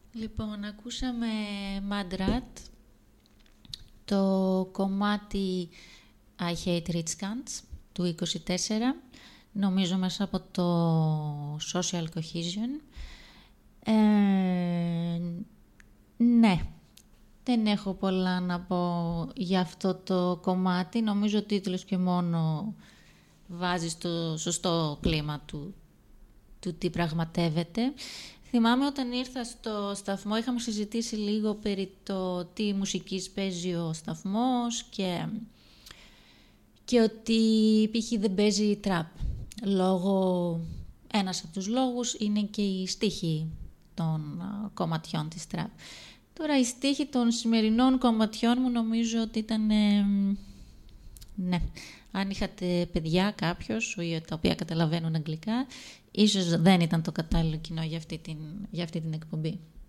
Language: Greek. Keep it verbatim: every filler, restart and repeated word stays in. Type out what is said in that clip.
Λοιπόν, ακούσαμε Mudrat, το κομμάτι I Hate Rich Cunts του είκοσι τέσσερα, νομίζω μέσα από το Social Cohesion. Ε, ναι, δεν έχω πολλά να πω για αυτό το κομμάτι. Νομίζω ο τίτλος και μόνο βάζει στο σωστό κλίμα του, του τι πραγματεύεται. Θυμάμαι όταν ήρθα στο σταθμό είχαμε συζητήσει λίγο περί το τι μουσικής παίζει ο σταθμός και, και ότι π.χ. δεν παίζει τραπ. Λόγω, ένας από τους λόγους είναι και η στίχη των κομματιών της τραπ. Τώρα η στίχη των σημερινών κομματιών μου νομίζω ότι ήταν... Ε, ναι, αν είχατε παιδιά κάποιος, τα οποία καταλαβαίνουν αγγλικά, ίσως δεν ήταν το κατάλληλο κοινό για αυτή την, για αυτή την εκπομπή.